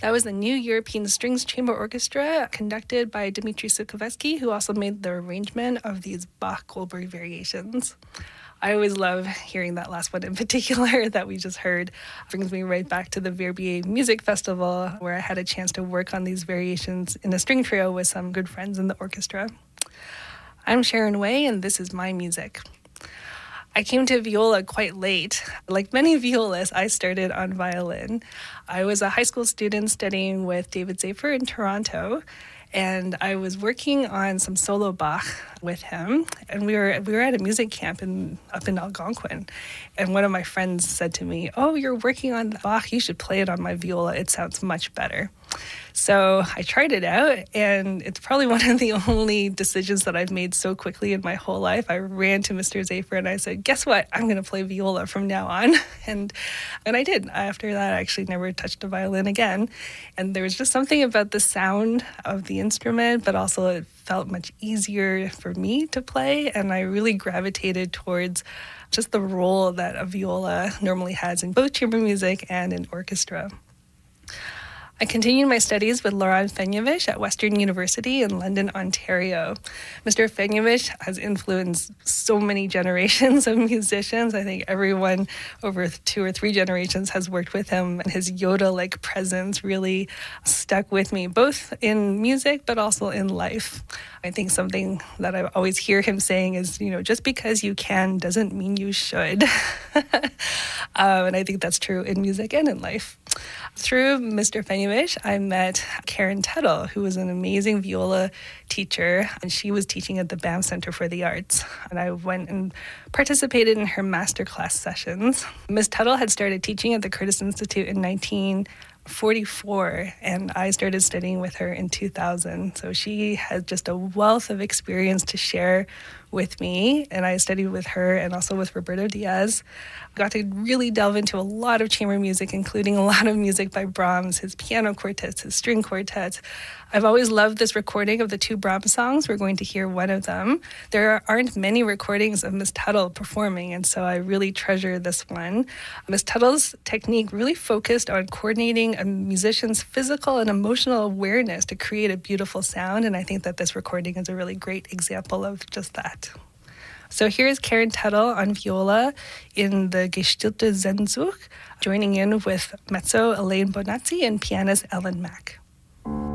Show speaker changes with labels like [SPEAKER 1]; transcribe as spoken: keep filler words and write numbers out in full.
[SPEAKER 1] That was the New European Strings Chamber Orchestra, conducted by Dmitry Sukovetsky, who also made the arrangement of these Bach-Goldberg variations. I always love hearing that last one in particular that we just heard. It brings me right back to the Verbier Music Festival, where I had a chance to work on these variations in a string trio with some good friends in the orchestra. I'm Sharon Way, and this is my music. I came to viola quite late. Like many violists, I started on violin. I was a high school student studying with David Zafer in Toronto, and I was working on some solo Bach with him. And we were we were at a music camp in up in Algonquin, and one of my friends said to me, "Oh, you're working on Bach. You should play it on my viola. It sounds much better." So I tried it out, and it's probably one of the only decisions that I've made so quickly in my whole life. I ran to Mister Zafer and I said, "Guess what? I'm going to play viola from now on." And and I did. After that, I actually never touched a violin again. And there was just something about the sound of the instrument, but also it felt much easier for me to play. And I really gravitated towards just the role that a viola normally has in both chamber music and in orchestra. I continued my studies with Laurent Fenyevich at Western University in London, Ontario. Mister Fenyevich has influenced so many generations of musicians. I think everyone over two or three generations has worked with him, and his Yoda-like presence really stuck with me, both in music but also in life. I think something that I always hear him saying is, you know, just because you can doesn't mean you should. um, and I think that's true in music and in life. Through Mister Fenyevich, I met Karen Tuttle, who was an amazing viola teacher, and she was teaching at the Banff Centre for the Arts. And I went and participated in her masterclass sessions. Miz Tuttle had started teaching at the Curtis Institute in nineteen forty-four, and I started studying with her in two thousand. So she has just a wealth of experience to share with me, and I studied with her and also with Roberto Diaz. Got to really delve into a lot of chamber music, including a lot of music by Brahms, his piano quartets, his string quartets. I've always loved this recording of the two Brahms songs. We're going to hear one of them. There aren't many recordings of Miz Tuttle performing, and so I really treasure this one. Miz Tuttle's technique really focused on coordinating a musician's physical and emotional awareness to create a beautiful sound, and I think that this recording is a really great example of just that. So here's Karen Tuttle on viola in the Gestillte Sehnsucht, joining in with mezzo Elaine Bonazzi and pianist Ellen Mack.